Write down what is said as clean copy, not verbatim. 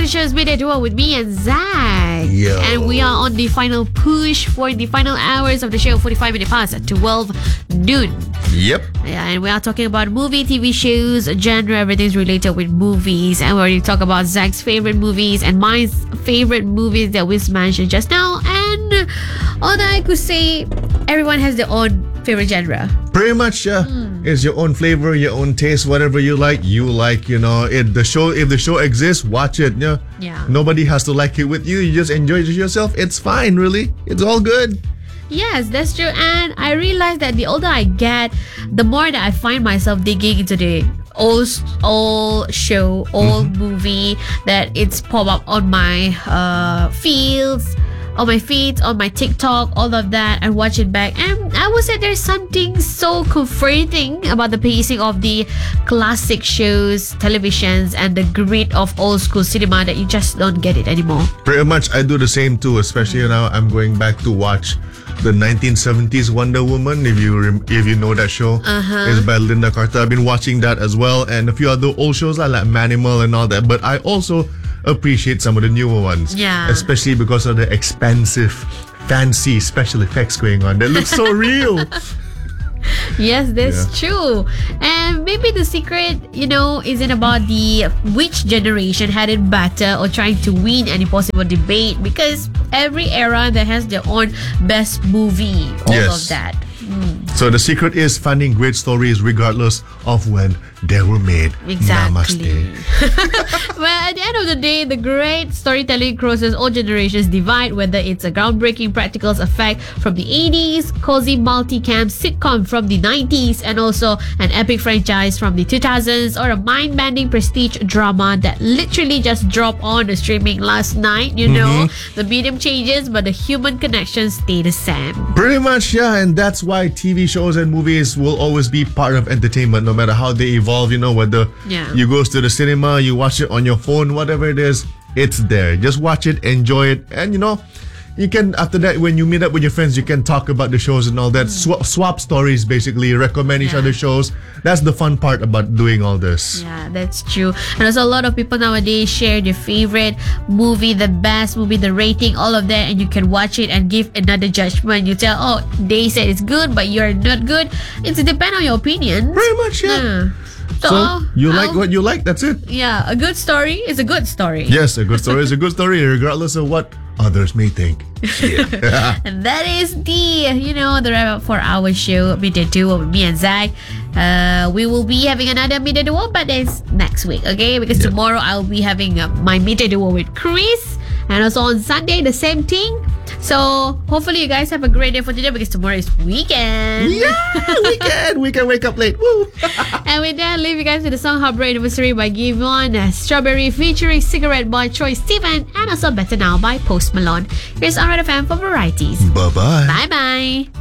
show is Midday Duo with me and Zach. Yo. And we are on the final push for the final hours of the show, 45 minutes past at 12 noon. Yep. Yeah, and we are talking about movie, TV shows, genre, everything's related with movies. And we already talked about Zach's favorite movies and my favorite movies that we mentioned just now. And all that I could say, everyone has their own favorite genre. Pretty much, it's your own flavor, your own taste, whatever you like. If the show exists, watch it. Yeah. Nobody has to like it with you. You just enjoy it yourself. It's fine, really. It's all good. Yes, that's true. And I realize that the older I get, the more that I find myself digging into the old show, old movie that it's pop up on my feeds, on my feeds, on my TikTok, all of that, and watch it back. And I would say there's something so comforting about the pacing of the classic shows, televisions, and the grit of old school cinema that you just don't get it anymore. Pretty much, I do the same too. Especially now, I'm going back to watch the 1970s Wonder Woman. If you know that show, it's by Linda Carter. I've been watching that as well, and a few other old shows like Manimal and all that. But I also appreciate some of the newer ones, especially because of the expensive, fancy special effects going on. They look so real. Yes, that's true. And maybe the secret, isn't about which generation had it better or trying to win any possible debate, because every era that has their own best movie, all of that. So the secret is finding great stories regardless of when they were made. Exactly. Namaste. Well, at the end of the day, the great storytelling crosses all generations divide, whether it's a groundbreaking practical effect from the 80s, cozy multicam sitcom from the 90s, and also an epic franchise from the 2000s, or a mind-bending prestige drama that literally just dropped on the streaming last night. The medium changes, but the human connections stay the same. Pretty much, and that's why TV shows and movies will always be part of entertainment, no matter how they evolve. Whether you go to the cinema, you watch it on your phone, whatever it is, it's there. Just watch it, enjoy it, and you can, after that, when you meet up with your friends, you can talk about the shows and all that. Swap stories, basically, recommend each other shows. That's the fun part about doing all this. Yeah, that's true. And also, a lot of people nowadays share their favorite movie, the best movie, the rating, all of that, and you can watch it and give another judgment. You tell, they said it's good, but you're not good. It depends on your opinion. Pretty much, yeah. So you like what you like, that's it. Yeah, a good story is a good story. Yes, a good story is a good story, regardless of what others may think. And that is the wrap up for our show, Midday Duo with me and Zach. We will be having another Midday Duo, but it's next week, okay? Because tomorrow I'll be having my Midday Duo with Chris. And also on Sunday, the same thing. So hopefully you guys have a great day for today, because tomorrow is weekend. Yeah, weekend. We can wake up late. Woo! And with that, leave you guys with the song Heartbreak Anniversary by Giveon, Strawberry featuring Cigarette by Troy Sivan, and also Better Now by Post Malone. Here's Alright FM for varieties. Bye-bye. Bye-bye.